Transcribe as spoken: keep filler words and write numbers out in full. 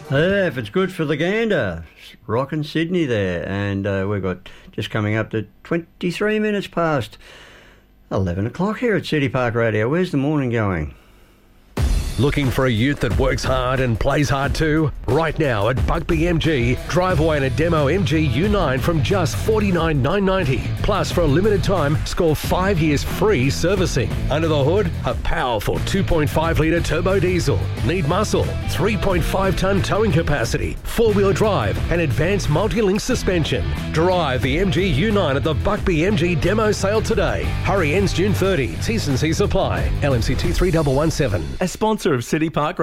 Yeah, if it's good for the gander, rocking Sydney there. And uh, we've got just coming up to twenty-three minutes past eleven o'clock here at City Park Radio. Where's the morning going? Looking for a ute that works hard and plays hard too? Right now at Buckby M G, drive away in a demo M G U nine from just forty-nine thousand nine hundred ninety dollars. Plus, for a limited time, score five years free servicing. Under the hood, a powerful two point five litre turbo diesel. Need muscle, three point five tonne towing capacity, four-wheel drive and advanced multi-link suspension. Drive the M G U nine at the Buckby M G demo sale today. Hurry, ends June thirtieth. T's and C's apply. L M C T three one one seven. A sponsor of City Park